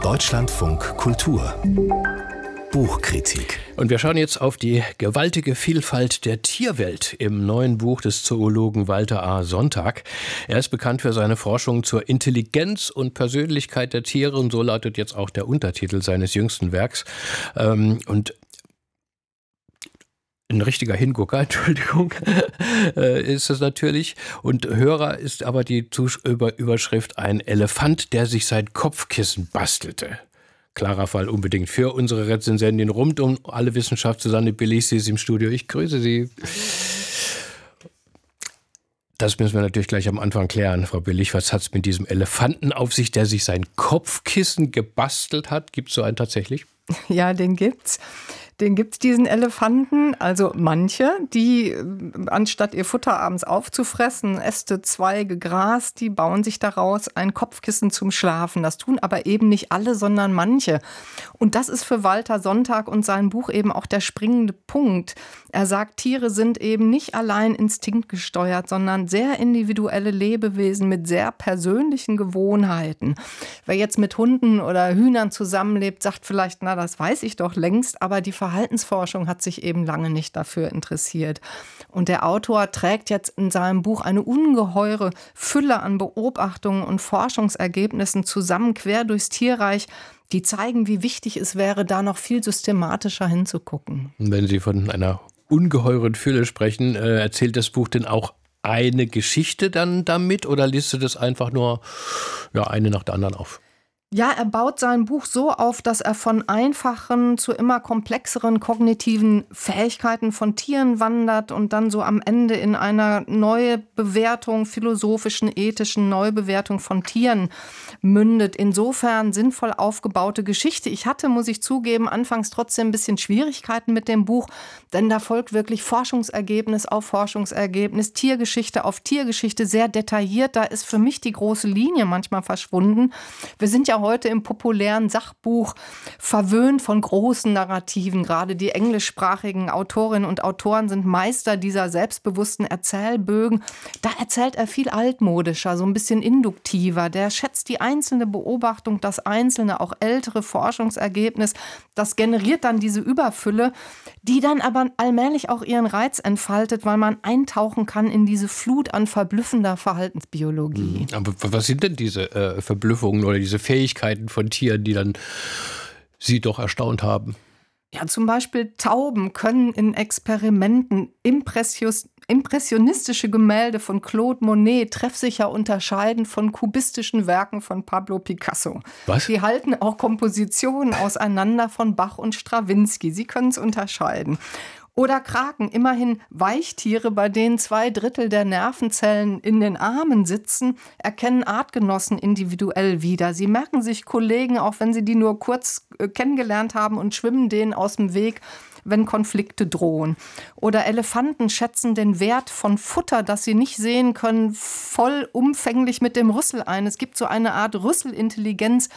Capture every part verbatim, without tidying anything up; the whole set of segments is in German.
Deutschlandfunk Kultur Buchkritik. Und wir schauen jetzt auf die gewaltige Vielfalt der Tierwelt im neuen Buch des Zoologen Walter A. Sonntag. Er ist bekannt für seine Forschung zur Intelligenz und Persönlichkeit der Tiere und so lautet jetzt auch der Untertitel seines jüngsten Werks. Und ein richtiger Hingucker, Entschuldigung, ist es natürlich. Und Hörer ist aber die Zusch- Über- Überschrift ein Elefant, der sich sein Kopfkissen bastelte. Klarer Fall unbedingt für unsere Rezensentin rund um alle Wissenschaft. Susanne Billig, sie ist im Studio. Ich grüße Sie. Das müssen wir natürlich gleich am Anfang klären, Frau Billig. Was hat es mit diesem Elefanten auf sich, der sich sein Kopfkissen gebastelt hat? Gibt es so einen tatsächlich? Ja, den gibt's. Den gibt's, diesen Elefanten, also manche, die anstatt ihr Futter abends aufzufressen, Äste, Zweige, Gras, die bauen sich daraus ein Kopfkissen zum Schlafen. Das tun aber eben nicht alle, sondern manche. Und das ist für Walter Sonntag und sein Buch eben auch der springende Punkt. Er sagt, Tiere sind eben nicht allein instinktgesteuert, sondern sehr individuelle Lebewesen mit sehr persönlichen Gewohnheiten. Wer jetzt mit Hunden oder Hühnern zusammenlebt, sagt vielleicht, na, das weiß ich doch längst, aber die Verhaltensforschung hat sich eben lange nicht dafür interessiert. Und der Autor trägt jetzt in seinem Buch eine ungeheure Fülle an Beobachtungen und Forschungsergebnissen zusammen quer durchs Tierreich, die zeigen, wie wichtig es wäre, da noch viel systematischer hinzugucken. Wenn Sie von einer ungeheuren Fülle sprechen, äh, erzählt das Buch denn auch eine Geschichte dann damit oder listet es einfach nur ja, eine nach der anderen auf? Ja, er baut sein Buch so auf, dass er von einfachen zu immer komplexeren kognitiven Fähigkeiten von Tieren wandert und dann so am Ende in einer neue Bewertung, philosophischen, ethischen Neubewertung von Tieren mündet. Insofern sinnvoll aufgebaute Geschichte. Ich hatte, muss ich zugeben, anfangs trotzdem ein bisschen Schwierigkeiten mit dem Buch, denn da folgt wirklich Forschungsergebnis auf Forschungsergebnis, Tiergeschichte auf Tiergeschichte, sehr detailliert. Da ist für mich die große Linie manchmal verschwunden. Wir sind ja heute im populären Sachbuch verwöhnt von großen Narrativen. Gerade die englischsprachigen Autorinnen und Autoren sind Meister dieser selbstbewussten Erzählbögen. Da erzählt er viel altmodischer, so ein bisschen induktiver. Der schätzt die einzelne Beobachtung, das einzelne, auch ältere Forschungsergebnis. Das generiert dann diese Überfülle, die dann aber allmählich auch ihren Reiz entfaltet, weil man eintauchen kann in diese Flut an verblüffender Verhaltensbiologie. Aber was sind denn diese äh, Verblüffungen oder diese Fähigkeiten von Tieren, die dann Sie doch erstaunt haben? Ja, zum Beispiel Tauben können in Experimenten Impressios- impressionistische Gemälde von Claude Monet treffsicher unterscheiden von kubistischen Werken von Pablo Picasso. Was? Sie halten auch Kompositionen auseinander von Bach und Strawinsky. Sie können es unterscheiden. Oder Kraken, immerhin Weichtiere, bei denen zwei Drittel der Nervenzellen in den Armen sitzen, erkennen Artgenossen individuell wieder. Sie merken sich Kollegen, auch wenn sie die nur kurz äh, kennengelernt haben und schwimmen denen aus dem Weg, wenn Konflikte drohen. Oder Elefanten schätzen den Wert von Futter, das sie nicht sehen können, vollumfänglich mit dem Rüssel ein. Es gibt so eine Art Rüsselintelligenz,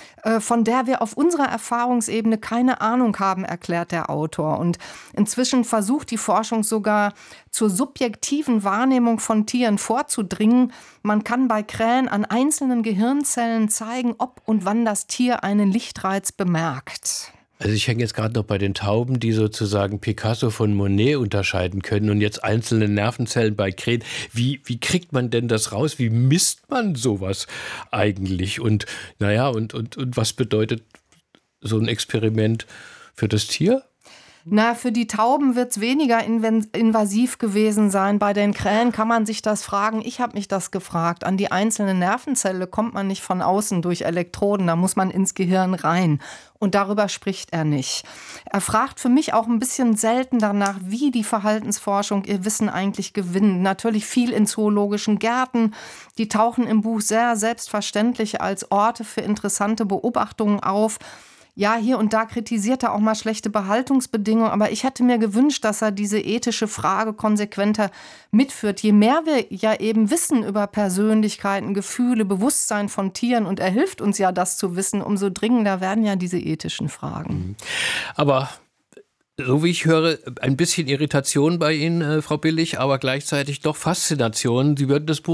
von der wir auf unserer Erfahrungsebene keine Ahnung haben, erklärt der Autor. Und inzwischen versucht die Forschung sogar zur subjektiven Wahrnehmung von Tieren vorzudringen. Man kann bei Krähen an einzelnen Gehirnzellen zeigen, ob und wann das Tier einen Lichtreiz bemerkt. Also ich hänge jetzt gerade noch bei den Tauben, die sozusagen Picasso von Monet unterscheiden können und jetzt einzelne Nervenzellen bei Krähen. Wie, wie kriegt man denn das raus? Wie misst man sowas eigentlich? Und naja, und, und, und was bedeutet so ein Experiment für das Tier? Na, für die Tauben wird es weniger inven- invasiv gewesen sein. Bei den Krähen kann man sich das fragen. Ich habe mich das gefragt. An die einzelne Nervenzelle kommt man nicht von außen durch Elektroden. Da muss man ins Gehirn rein. Und darüber spricht er nicht. Er fragt für mich auch ein bisschen selten danach, wie die Verhaltensforschung ihr Wissen eigentlich gewinnt. Natürlich viel in zoologischen Gärten. Die tauchen im Buch sehr selbstverständlich als Orte für interessante Beobachtungen auf. Ja, hier und da kritisiert er auch mal schlechte Behaltungsbedingungen, aber ich hätte mir gewünscht, dass er diese ethische Frage konsequenter mitführt. Je mehr wir ja eben wissen über Persönlichkeiten, Gefühle, Bewusstsein von Tieren, und er hilft uns ja, das zu wissen, umso dringender werden ja diese ethischen Fragen. Aber so wie ich höre, ein bisschen Irritation bei Ihnen, äh, Frau Billig, aber gleichzeitig doch Faszination. Sie würden das Buch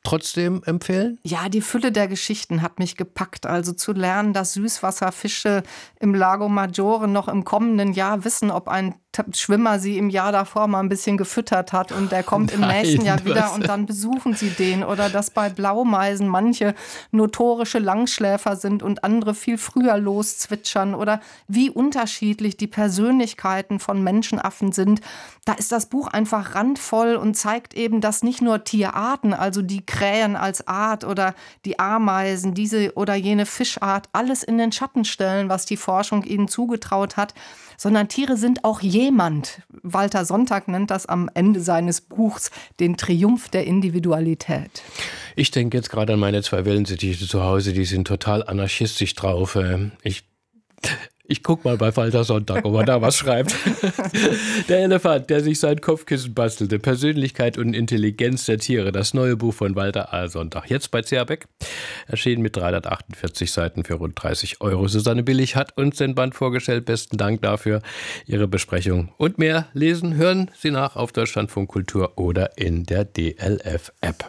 trotzdem empfehlen? Ja, die Fülle der Geschichten hat mich gepackt. Also zu lernen, dass Süßwasserfische im Lago Maggiore noch im kommenden Jahr wissen, ob ein Schwimmer sie im Jahr davor mal ein bisschen gefüttert hat und der kommt im Nein, nächsten Jahr wieder was? und dann besuchen sie den. Oder dass bei Blaumeisen manche notorische Langschläfer sind und andere viel früher loszwitschern. Oder wie unterschiedlich die Persönlichkeiten von Menschenaffen sind. Da ist das Buch einfach randvoll und zeigt eben, dass nicht nur Tierarten, also die Krähen als Art oder die Ameisen, diese oder jene Fischart, alles in den Schatten stellen, was die Forschung ihnen zugetraut hat, sondern Tiere sind auch jemand. Walter Sonntag nennt das am Ende seines Buchs den Triumph der Individualität. Ich denke jetzt gerade an meine zwei Wellensittiche zu Hause, die sind total anarchistisch drauf. Ich, ich guck mal bei Walter Sonntag, ob er da was schreibt. Der Elefant, der sich sein Kopfkissen bastelte. Persönlichkeit und Intelligenz der Tiere. Das neue Buch von Walter A. Sonntag. Jetzt bei C A Beck. Erschienen mit dreihundertachtundvierzig Seiten für rund dreißig Euro. Susanne Billig hat uns den Band vorgestellt. Besten Dank dafür. Ihre Besprechung und mehr lesen, hören Sie nach auf Deutschlandfunk Kultur oder in der D L F-App.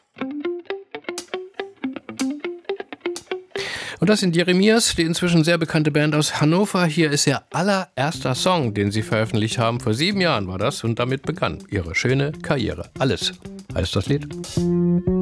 Und das sind Jeremias, die inzwischen sehr bekannte Band aus Hannover. Hier ist ihr allererster Song, den sie veröffentlicht haben. Vor sieben Jahren war das und damit begann ihre schöne Karriere. Alles heißt das Lied.